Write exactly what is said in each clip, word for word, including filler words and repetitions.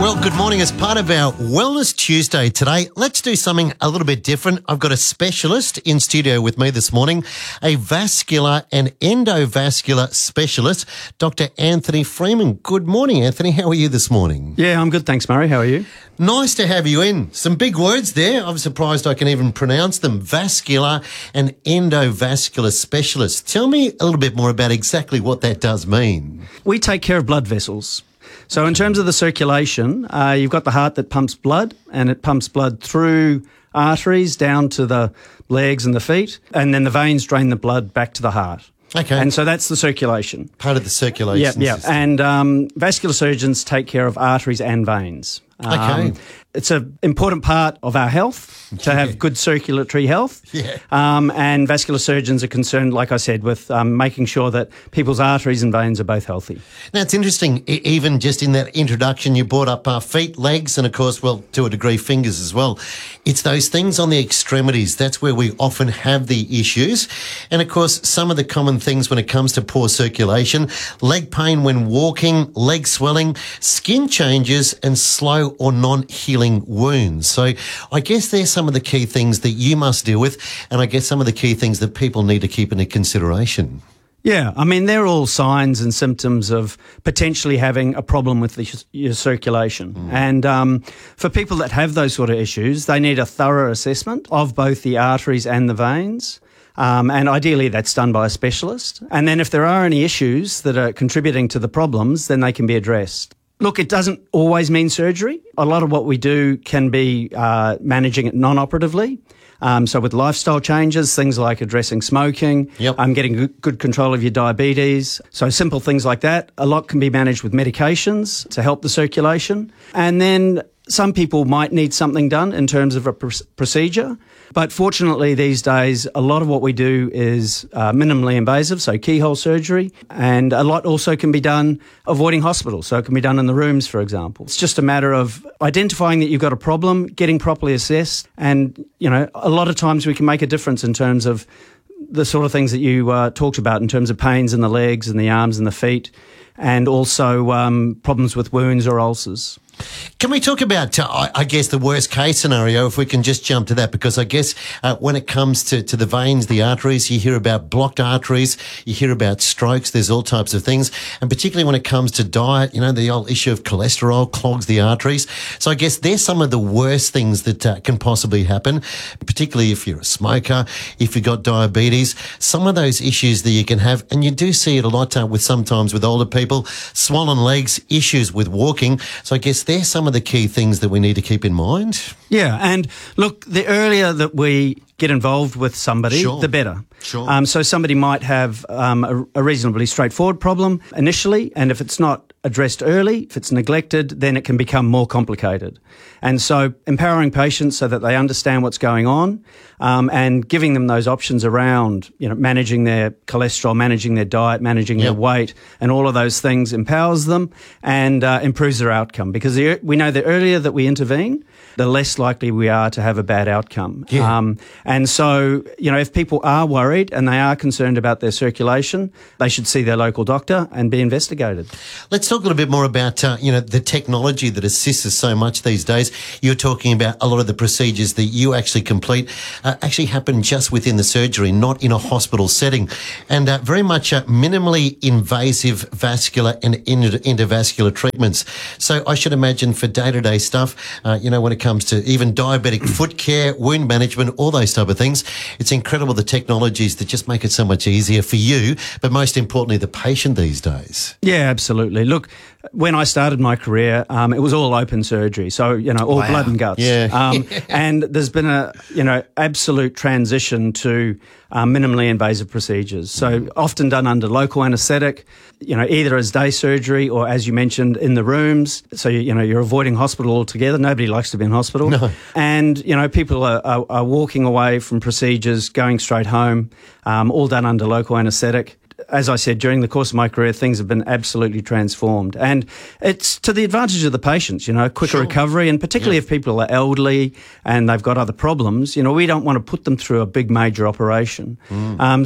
Well, good morning. As part of our Wellness Tuesday today, let's do something a little bit different. I've got a specialist in studio with me this morning, a vascular and endovascular specialist, Doctor Anthony Freeman. Good morning, Anthony. How are you this morning? Yeah, I'm good. Thanks, Murray. How are you? Nice to have you in. Some big words there. I'm surprised I can even pronounce them. Vascular and endovascular specialist. Tell me a little bit more about exactly what that does mean. We take care of blood vessels. So in terms of the circulation, uh, you've got the heart that pumps blood, and it pumps blood through arteries down to the legs and the feet, and then the veins drain the blood back to the heart. Okay. And so that's the circulation. Part of the circulation Yeah, yeah. system. And um, vascular surgeons take care of arteries and veins. Okay. Um, it's an important part of our health to Yeah. have good circulatory health. Yeah. Um, and vascular surgeons are concerned, like I said, with um, making sure that people's arteries and veins are both healthy. Now, it's interesting, e- even just in that introduction, you brought up our feet, legs, and of course, well, to a degree, fingers as well. It's those things on the extremities. That's where we often have the issues. And of course, some of the common things when it comes to poor circulation, leg pain when walking, leg swelling, skin changes, and slow or non-healing wounds. So I guess there's some of the key things that you must deal with, and I guess some of the key things that people need to keep into consideration. Yeah, I mean, they're all signs and symptoms of potentially having a problem with the, your circulation. Mm. And um, for people that have those sort of issues, they need a thorough assessment of both the arteries and the veins. Um, and ideally that's done by a specialist. And then if there are any issues that are contributing to the problems, then they can be addressed. Look, it doesn't always mean surgery. A lot of what we do can be uh, managing it non-operatively. Um, so with lifestyle changes, things like addressing smoking, yep. um, getting good, good control of your diabetes. So simple things like that. A lot can be managed with medications to help the circulation. And then some people might need something done in terms of a pr- procedure. But fortunately, these days, a lot of what we do is uh, minimally invasive, so keyhole surgery, and a lot also can be done avoiding hospital. So it can be done in the rooms, for example. It's just a matter of identifying that you've got a problem, getting properly assessed, and, you know, a lot of times we can make a difference in terms of the sort of things that you uh, talked about in terms of pains in the legs and the arms and the feet, and also um, problems with wounds or ulcers. Can we talk about, uh, I guess, the worst case scenario, if we can just jump to that, because I guess uh, when it comes to, to the veins, the arteries, you hear about blocked arteries, you hear about strokes, there's all types of things. And particularly when it comes to diet, you know, the whole issue of cholesterol clogs the arteries. So I guess there's some of the worst things that uh, can possibly happen, particularly if you're a smoker, if you've got diabetes, some of those issues that you can have. And you do see it a lot uh, with sometimes with older people, swollen legs, issues with walking. So I guess there's some of the key things that we need to keep in mind. Yeah, and look, the earlier that we get involved with somebody, Sure. the better. Sure. Um, so somebody might have um, a, a reasonably straightforward problem initially, and if it's not addressed early, if it's neglected, then it can become more complicated. And so empowering patients so that they understand what's going on, um, and giving them those options around, you know, managing their cholesterol, managing their diet, managing Yep. their weight, and all of those things empowers them and uh, improves their outcome. Because the, we know the earlier that we intervene, the less likely we are to have a bad outcome. Yeah. Um, and so, you know, if people are worried and they are concerned about their circulation, they should see their local doctor and be investigated. Let's talk a little bit more about, uh, you know, the technology that assists us so much these days. You're talking about a lot of the procedures that you actually complete uh, actually happen just within the surgery, not in a hospital setting. And uh, very much uh, minimally invasive vascular and end- endovascular treatments. So I should imagine for day-to-day stuff, uh, you know, when it comes to even diabetic foot care, wound management, all those type of things, it's incredible the technologies that just make it so much easier for you, but most importantly, the patient these days. Yeah, absolutely. Look, when I started my career, um, it was all open surgery. So, you know, all Wow. blood and guts. Yeah. Um, and there's been a, you know, absolute transition to um, minimally invasive procedures. So often done under local anaesthetic, you know, either as day surgery or, as you mentioned, in the rooms. So, you know, you're avoiding hospital altogether. Nobody likes to be in hospital. No. And, you know, people are, are, are walking away from procedures, going straight home, um, all done under local anaesthetic. As I said, during the course of my career, things have been absolutely transformed. And it's to the advantage of the patients, you know, quicker Sure. recovery. And particularly Yeah. if people are elderly and they've got other problems, you know, we don't want to put them through a big major operation. Mm. Um, so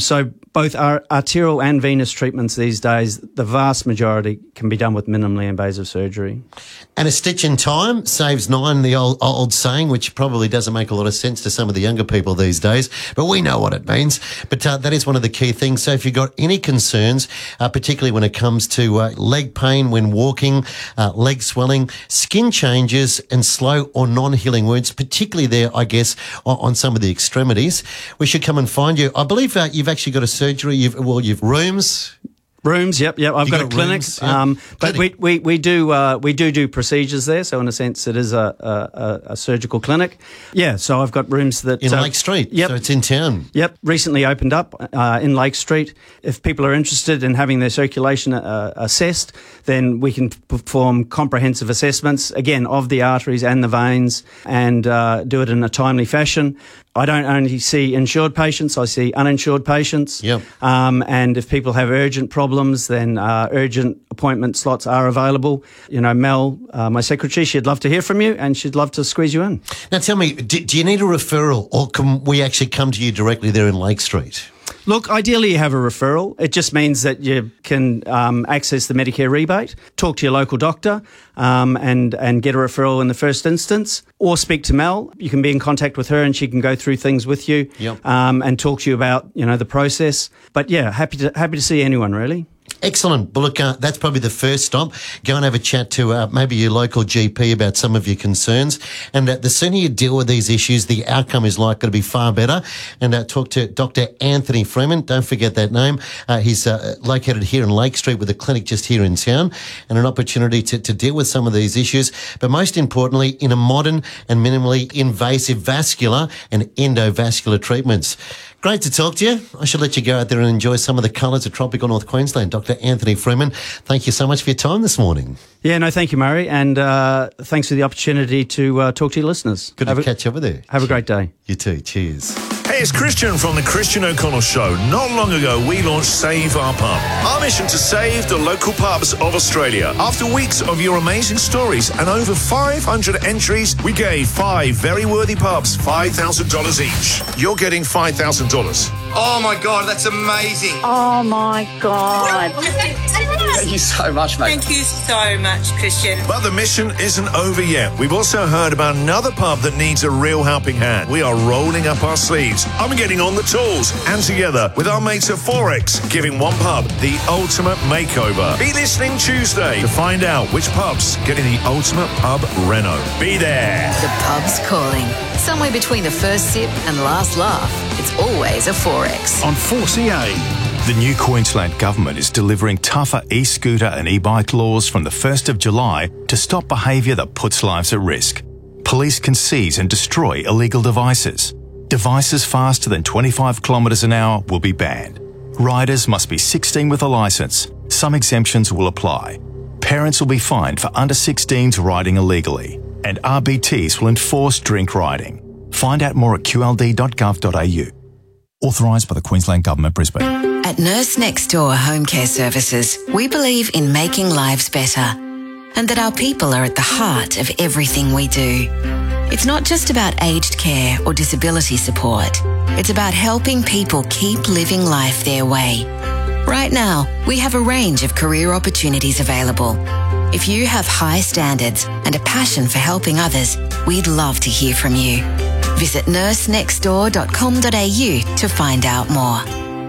both our arterial and venous treatments these days, the vast majority can be done with minimally invasive surgery. And a stitch in time saves nine, the old, old saying, which probably doesn't make a lot of sense to some of the younger people these days, but we know what it means. But uh, that is one of the key things. So if you've got any concerns, uh, particularly when it comes to uh, leg pain when walking, uh, leg swelling, skin changes and slow or non-healing wounds, particularly there, I guess, on, on some of the extremities, we should come and find you. I believe uh, you've actually got a surgery, you've, well, you've rooms. Rooms, yep, yep. I've You got, got a clinic, rooms, yep. um, but Clinic. we, we, we do uh, we do do procedures there. So in a sense, it is a, a, a surgical clinic. Yeah, so I've got rooms that In uh, Lake Street, Yep, so it's in town. Yep, recently opened up uh, in Lake Street. If people are interested in having their circulation uh, assessed, then we can perform comprehensive assessments, again, of the arteries and the veins, and uh, do it in a timely fashion. I don't only see insured patients, I see uninsured patients. Yep. Um, and if people have urgent problems, then uh, urgent appointment slots are available. You know, Mel, uh, my secretary, she'd love to hear from you and she'd love to squeeze you in. Now tell me, do, do you need a referral or can we actually come to you directly there in Lake Street? Look, ideally you have a referral. It just means that you can um, access the Medicare rebate, talk to your local doctor um, and, and get a referral in the first instance, or speak to Mel. You can be in contact with her and she can go through things with you. Yep. um, and talk to you about, you know, the process. But yeah, happy to happy to see anyone really. Excellent. Well, look, uh, that's probably the first stop. Go and have a chat to uh, maybe your local G P about some of your concerns. And uh, the sooner you deal with these issues, the outcome is likely to be far better. And uh, talk to Doctor Anthony Freeman. Don't forget that name. Uh, he's uh, located here in Lake Street with a clinic just here in town and an opportunity to, to deal with some of these issues. But most importantly, in a modern and minimally invasive vascular and endovascular treatments. Great to talk to you. I should let you go out there and enjoy some of the colours of tropical North Queensland. Doctor Anthony Freeman, thank you so much for your time this morning. Yeah, no, thank you, Murray. And uh, thanks for the opportunity to uh, talk to your listeners. Good have to a, catch up with you. Have a great day. You too. Cheers. Hey, it's Christian from the Christian O'Connell Show. Not long ago, we launched Save Our Pub. Our mission to save the local pubs of Australia. After weeks of your amazing stories and over five hundred entries, we gave five very worthy pubs five thousand dollars each. You're getting five thousand dollars. Oh my God, that's amazing. Oh my God. Thank you so much, mate. Thank you so much, Christian. But the mission isn't over yet. We've also heard about another pub that needs a real helping hand. We are rolling up our sleeves. I'm getting on the tools. And together with our mates at Forex, giving one pub the ultimate makeover. Be listening Tuesday to find out which pub's getting the ultimate pub reno. Be there. The pub's calling. Somewhere between the first sip and last laugh, it's always a Forex. On four C A. The new Queensland Government is delivering tougher e-scooter and e-bike laws from the first of July to stop behaviour that puts lives at risk. Police can seize and destroy illegal devices. Devices faster than twenty-five kilometres an hour will be banned. Riders must be sixteen with a licence. Some exemptions will apply. Parents will be fined for under sixteens riding illegally. And R B Ts will enforce drink riding. Find out more at q l d dot gov dot a u. Authorised by the Queensland Government, Brisbane. At Nurse Next Door Home Care Services, we believe in making lives better and that our people are at the heart of everything we do. It's not just about aged care or disability support. It's about helping people keep living life their way. Right now, we have a range of career opportunities available. If you have high standards and a passion for helping others, we'd love to hear from you. Visit nurse next door dot com dot a u to find out more.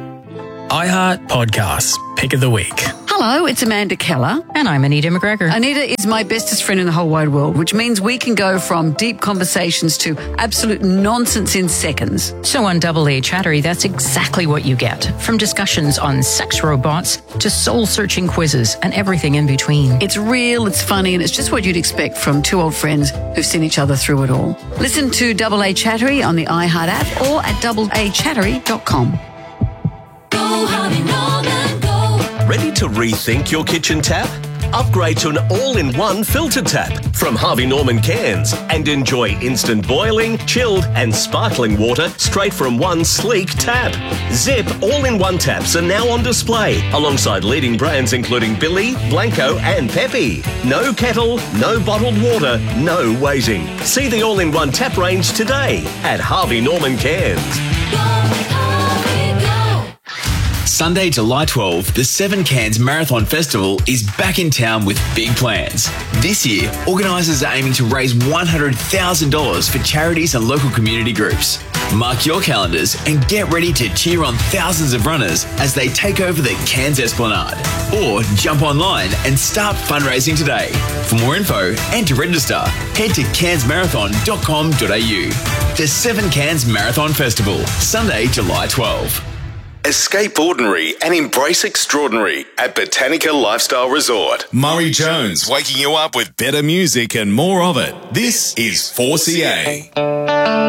iHeart Podcasts, Pick of the Week. Hello, it's Amanda Keller. And I'm Anita McGregor. Anita is my bestest friend in the whole wide world, which means we can go from deep conversations to absolute nonsense in seconds. So on Double A Chattery, that's exactly what you get. From discussions on sex robots to soul-searching quizzes and everything in between. It's real, it's funny, and it's just what you'd expect from two old friends who've seen each other through it all. Listen to Double A Chattery on the iHeart app or at double a chattery dot com. Go, Harvey Norman, go. Ready to rethink your kitchen tap? Upgrade to an all-in-one filter tap from Harvey Norman Cans and enjoy instant boiling, chilled and sparkling water straight from one sleek tap. Zip all-in-one taps are now on display alongside leading brands including Billy, Blanco and Peppy. No kettle, no bottled water, no waiting. See the all-in-one tap range today at Harvey Norman Cans. Sunday, July twelfth, the Seven Cairns Marathon Festival is back in town with big plans. This year, organisers are aiming to raise one hundred thousand dollars for charities and local community groups. Mark your calendars and get ready to cheer on thousands of runners as they take over the Cairns Esplanade. Or jump online and start fundraising today. For more info and to register, head to cairns marathon dot com dot a u. The Seven Cairns Marathon Festival, Sunday, July twelfth. Escape ordinary and embrace extraordinary at Botanica Lifestyle Resort. Murray Jones waking you up with better music and more of it. This is four C A.